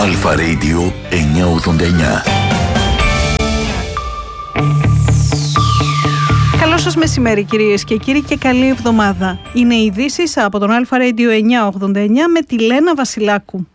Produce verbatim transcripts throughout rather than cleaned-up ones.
Αλφα Radio εννιακόσια ογδόντα εννιά. Καλό σας μεσημέρι κυρίες και κύριοι και καλή εβδομάδα. Είναι οι ειδήσεις από τον Αλφα Radio εννιακόσια ογδόντα εννιά με τη Λένα Βασιλάκου.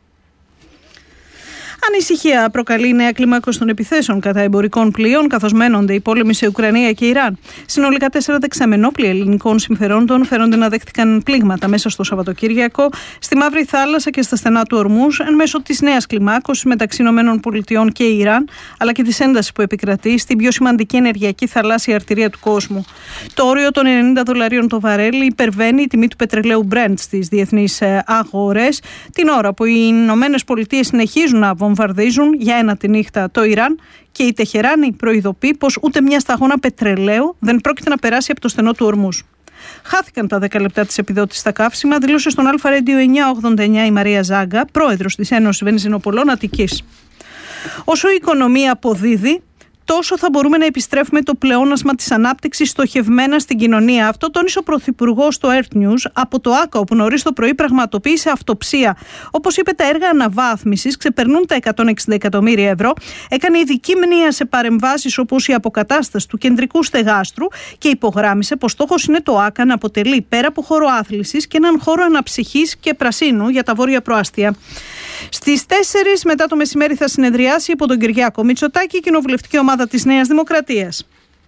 Ανησυχία προκαλεί η νέα κλιμάκωση των επιθέσεων κατά εμπορικών πλοίων, καθώς μένονται οι πόλεμοι σε Ουκρανία και Ιράν. Συνολικά τέσσερα δεξαμενόπλοια ελληνικών συμφερόντων φέρονται να δέχτηκαν πλήγματα μέσα στο Σαββατοκύριακο στη Μαύρη Θάλασσα και στα στενά του Ορμούζ, εν μέσω της νέας κλιμάκωσης μεταξύ ΗΠΑ και Ιράν, αλλά και της έντασης που επικρατεί στην πιο σημαντική ενεργειακή θαλάσσια αρτηρία του κόσμου. Το όριο των ενενήντα δολαρίων το βαρέλι υπερβαίνει η τιμή του πετρελαίου Brent στις διεθνείς αγορές, την ώρα που οι ΗΠΑ συνεχίζουν να βομβαρδίζουν για ένα τη νύχτα το Ιράν και η Τεχεράνη προειδοποιεί πως ούτε μια σταγόνα πετρελαίου δεν πρόκειται να περάσει από το στενό του Ορμούζ. Χάθηκαν τα δέκα λεπτά της επιδότησης στα καύσιμα, δήλωσε στον Αλφα Radio εννιακόσια ογδόντα εννιά η Μαρία Ζάγκα, πρόεδρος της Ένωσης Βενζινοπολών Αττικής. Όσο η οικονομία αποδίδει, τόσο θα μπορούμε να επιστρέφουμε το πλεόνασμα της ανάπτυξης στοχευμένα στην κοινωνία. Αυτό τόνισε ο Πρωθυπουργός στο Earth News από το ΆΚΑ, όπου νωρίς το πρωί πραγματοποίησε αυτοψία. Όπως είπε, τα έργα αναβάθμισης ξεπερνούν τα εκατόν εξήντα εκατομμύρια ευρώ. Έκανε ειδική μνήα σε παρεμβάσεις όπως η αποκατάσταση του κεντρικού στεγάστρου και υπογράμμισε πως στόχος είναι το ΆΚΑ να αποτελεί πέρα από χώρο άθλησης και έναν χώρο αναψυχής και πρασίνου για τα βόρεια προάστια. Στις τέσσερις μετά το μεσημέρι θα συνεδριάσει υπό τον Κυριάκο Μητσοτάκη η κοινοβουλευτική ομάδα της Νέας Δημοκρατίας.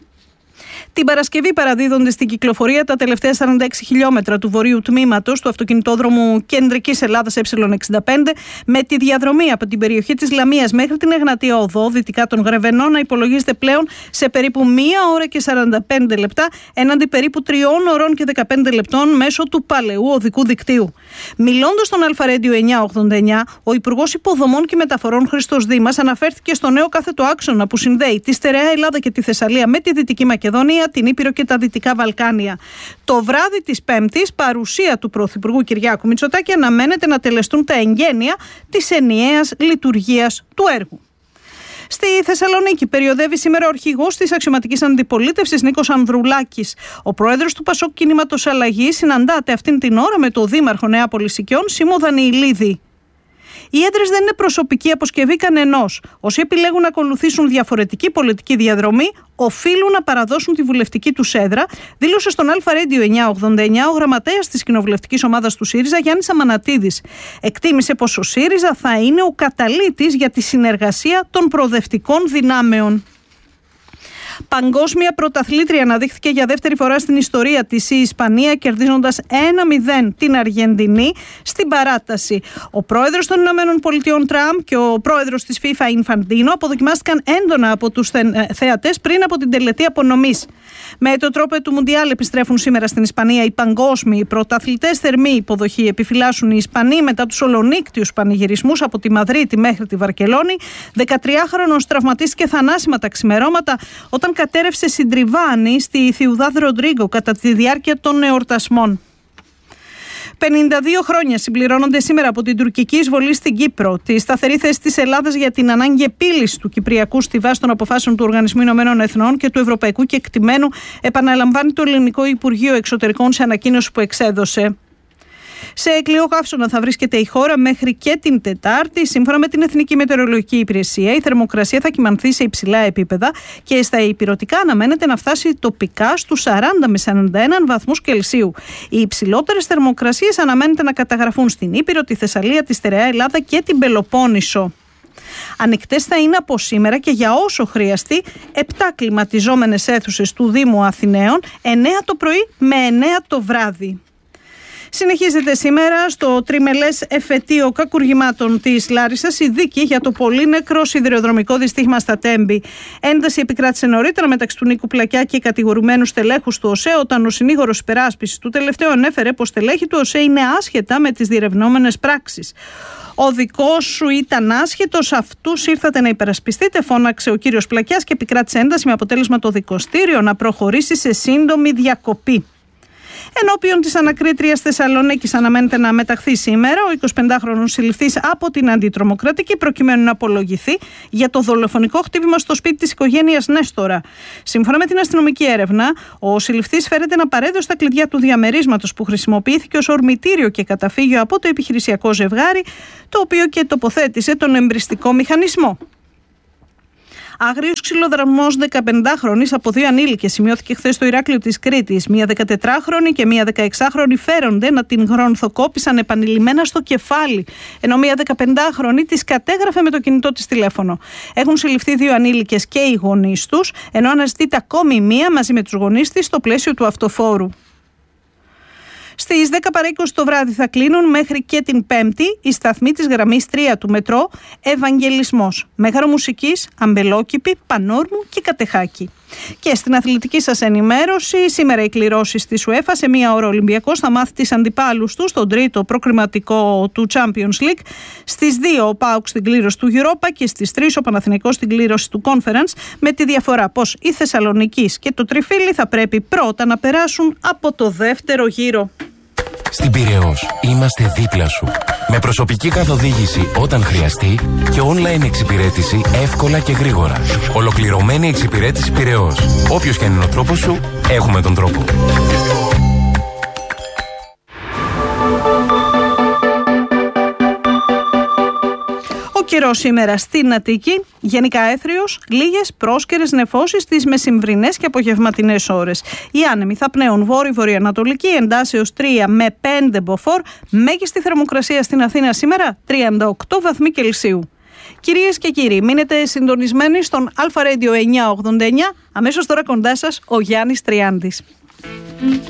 Την Παρασκευή παραδίδονται στην κυκλοφορία τα τελευταία σαράντα έξι χιλιόμετρα του βορείου τμήματος του αυτοκινητόδρομου Κεντρικής Ελλάδας Ε εξήντα πέντε, με τη διαδρομή από την περιοχή της Λαμίας μέχρι την Εγνατία Οδό, δυτικά των Γρεβενών, να υπολογίζεται πλέον σε περίπου μία ώρα και σαράντα πέντε λεπτά, έναντι περίπου τριών ωρών και δεκαπέντε λεπτών μέσω του παλαιού οδικού δικτύου. Μιλώντας στον Αλφα Radio εννιακόσια ογδόντα εννιά, ο Υπουργός Υποδομών και Μεταφορών Χρήστος Δήμας αναφέρθηκε στο νέο κάθετο άξονα που συνδέει τη στερεά Ελλάδα και τη Θεσσαλία με τη Δυτική Μακεδονία, την Ήπειρο και τα Δυτικά Βαλκάνια. Το βράδυ της Πέμπτης, παρουσία του Πρωθυπουργού Κυριάκου Μητσοτάκη, αναμένεται να τελεστούν τα εγγένεια της ενιαίας λειτουργίας του έργου. Στη Θεσσαλονίκη περιοδεύει σήμερα ο αρχηγός της αξιωματικής αντιπολίτευσης Νίκος Ανδρουλάκης. Ο πρόεδρος του Πασόκ Κινήματος Αλλαγής συναντάται αυτήν την ώρα με τον δήμαρχο Νεάπολης Οικειών Σίμω Δανιηλίδη. Οι έδρες δεν είναι προσωπική αποσκευή κανενός. Όσοι επιλέγουν να ακολουθήσουν διαφορετική πολιτική διαδρομή, οφείλουν να παραδώσουν τη βουλευτική τους έδρα, δήλωσε στον Αλφα Radio εννιακόσια ογδόντα εννιά ο γραμματέας της κοινοβουλευτικής ομάδας του ΣΥΡΙΖΑ, Γιάννης Αμανατίδης. Εκτίμησε πως ο ΣΥΡΙΖΑ θα είναι ο καταλύτης για τη συνεργασία των προοδευτικών δυνάμεων. Παγκόσμια πρωταθλήτρια αναδείχθηκε για δεύτερη φορά στην ιστορία της η Ισπανία, κερδίζοντας ένα μηδέν την Αργεντινή στην παράταση. Ο πρόεδρος των Ηνωμένων Πολιτειών Τραμπ και ο πρόεδρος της FIFA Ινφαντίνο αποδοκιμάστηκαν έντονα από τους θεατές πριν από την τελετή απονομής. Με το τρόπο του Μουντιάλ επιστρέφουν σήμερα στην Ισπανία οι παγκόσμιοι πρωταθλητές. Θερμή υποδοχή επιφυλάσσουν οι Ισπανοί μετά τους ολονύκτιους πανηγυρισμούς από τη Μαδρίτη μέχρι τη Βαρκελόνη. δεκατριάχρονος τραυματίστηκε θανάσιμα τα ξημερώματα όταν κατέρευσε συντριβάνι στη Ciudad Rodrigo κατά τη διάρκεια των εορτασμών. πενήντα δύο χρόνια συμπληρώνονται σήμερα από την τουρκική εισβολή στην Κύπρο. Τη σταθερή θέση της Ελλάδας για την ανάγκη επίλυσης του Κυπριακού στη βάση των αποφάσεων του Οργανισμού Ηνωμένων Εθνών και του Ευρωπαϊκού Κεκτημένου επαναλαμβάνει το Ελληνικό Υπουργείο Εξωτερικών σε ανακοίνωση που εξέδωσε. Σε εκλειό καύσωνα θα βρίσκεται η χώρα μέχρι και την Τετάρτη. Σύμφωνα με την Εθνική Μετεωρολογική Υπηρεσία, η θερμοκρασία θα κυμανθεί σε υψηλά επίπεδα και στα ηπειρωτικά αναμένεται να φτάσει τοπικά στους σαράντα με σαράντα ένα βαθμούς Κελσίου. Οι υψηλότερες θερμοκρασίες αναμένεται να καταγραφούν στην Ήπειρο, τη Θεσσαλία, τη Στερεά Ελλάδα και την Πελοπόννησο. Ανοιχτές θα είναι από σήμερα και για όσο χρειαστεί επτά κλιματιζόμενες αίθουσες του Δήμου Αθηναίων, εννέα το πρωί με εννέα το βράδυ. Συνεχίζεται σήμερα στο τριμελές εφετείο κακουργημάτων της Λάρισσας η δίκη για το πολύ νεκρό σιδηροδρομικό δυστύχημα στα Τέμπη. Ένταση επικράτησε νωρίτερα μεταξύ του Νίκου Πλακιά και κατηγορουμένου στελέχους του ΟΣΕ, όταν ο συνήγορος υπεράσπισης του τελευταίου ανέφερε πως στελέχη του ΟΣΕ είναι άσχετα με τις διερευνόμενες πράξεις. Ο δικός σου ήταν άσχετος, αυτούς ήρθατε να υπερασπιστείτε, φώναξε ο κύριος Πλακιάς και επικράτησε ένταση με αποτέλεσμα το δικαστήριο να προχωρήσει σε σύντομη διακοπή. Ενώπιον της ανακρίτριας Θεσσαλονίκης αναμένεται να μεταχθεί σήμερα ο εικοσιπεντάχρονος συλληφθής από την Αντιτρομοκρατική προκειμένου να απολογηθεί για το δολοφονικό χτύπημα στο σπίτι της οικογένειας Νέστορα. Σύμφωνα με την αστυνομική έρευνα, ο συλληφθής φέρεται να παρέδωσε τα κλειδιά του διαμερίσματος που χρησιμοποιήθηκε ως ορμητήριο και καταφύγιο από το επιχειρησιακό ζευγάρι, το οποίο και τοποθέτησε τον εμπριστικό μηχανισμό. Άγριος ξυλοδαρμός δεκαπεντάχρονης από δύο ανήλικες σημειώθηκε χθες στο Ηράκλειο της Κρήτης. Μία δεκατετράχρονη και μία δεκαεξάχρονη φέρονται να την γρονθοκόπησαν επανειλημμένα στο κεφάλι, ενώ μία δεκαπεντάχρονη της κατέγραφε με το κινητό της τηλέφωνο. Έχουν συλληφθεί δύο ανήλικες και οι γονείς τους, ενώ αναζητείται ακόμη μία μαζί με τους γονείς της στο πλαίσιο του αυτοφόρου. Στις δέκα παρά είκοσι το βράδυ θα κλείνουν μέχρι και την Πέμπτη οι σταθμοί της γραμμής τρία του μετρό Ευαγγελισμός, Μέγαρο Μουσικής, Αμπελόκηπη, Πανόρμου και Κατεχάκη. Και στην αθλητική σας ενημέρωση, σήμερα οι κληρώσεις της UEFA. Σε μία ώρα ο Ολυμπιακός θα μάθει τις αντιπάλους του στον τρίτο προκριματικό του Champions League. Στις δύο ο ΠΑΟΚ στην κλήρωση του Europa και στις τρεις ο Παναθηναϊκός στην κλήρωση του Conference, με τη διαφορά πως η Θεσσαλονίκης και το Τριφύλι θα πρέπει πρώτα να περάσουν από το δεύτερο γύρο. Στην Πειραιώς είμαστε δίπλα σου. Με προσωπική καθοδήγηση όταν χρειαστεί και online εξυπηρέτηση εύκολα και γρήγορα. Ολοκληρωμένη εξυπηρέτηση Πειραιώς. Όποιος και αν είναι ο τρόπος σου, έχουμε τον τρόπο. Ο καιρός σήμερα στην Αττική, γενικά έθριος, λίγες πρόσκαιρες νεφώσεις στις μεσημβρινές και απογευματινές ώρες. Οι άνεμοι θα πνέουν βόρειο-βορειοανατολική, εντάσσεως τρία με πέντε μποφόρ, μέγιστη θερμοκρασία στην Αθήνα σήμερα τριάντα οκτώ βαθμοί Κελσίου. Κυρίες και κύριοι, μείνετε συντονισμένοι στον Αλφα Radio εννιακόσια ογδόντα εννιά, αμέσως τώρα κοντά σας ο Γιάννης Τριάντης.